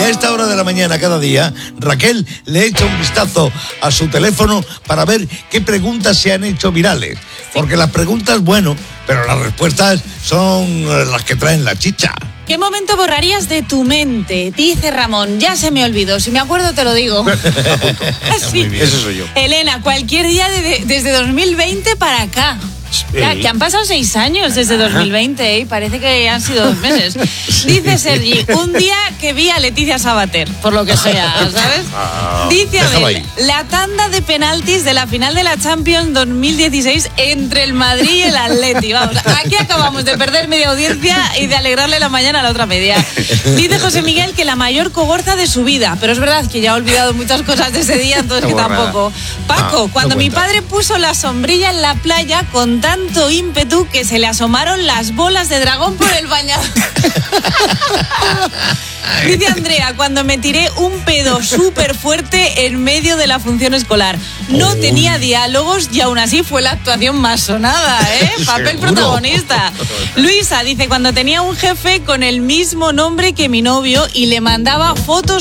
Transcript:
a esta hora de la mañana cada día, Raquel le echa un vistazo a su teléfono para ver qué preguntas se han hecho virales. Porque las preguntas, bueno, pero las respuestas son las que traen la chicha. ¿Qué momento borrarías de tu mente? Dice Ramón, ya se me olvidó. Si me acuerdo te lo digo. Así. Ese soy yo. Elena, cualquier día desde 2020 para acá. Ya, que han pasado 6 años desde 2020, parece que han sido 2 meses. Dice Sergi, un día que vi a Leticia Sabater, por lo que sea, ¿sabes? Dice Abel, la tanda de penaltis de la final de la Champions 2016 entre el Madrid y el Atleti. Vamos, aquí acabamos de perder media audiencia y de alegrarle la mañana a la otra media. Dice José Miguel que la mayor cogorza de su vida, pero es verdad que ya ha olvidado muchas cosas de ese día, entonces que tampoco. Paco, cuando mi padre puso la sombrilla en la playa con tanto ímpetu que se le asomaron las bolas de dragón por el bañador. Dice Andrea, cuando me tiré un pedo súper fuerte en medio de la función escolar. No tenía diálogos y aún así fue la actuación más sonada, ¿eh? Papel protagonista. Luisa dice, cuando tenía un jefe con el mismo nombre que mi novio y le mandaba fotos